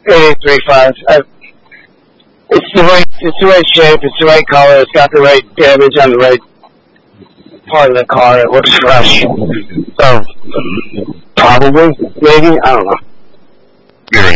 83.5. It's the right shape. It's the right color. It's got the right damage on the right part of the car. It looks fresh. So probably, maybe, I don't know.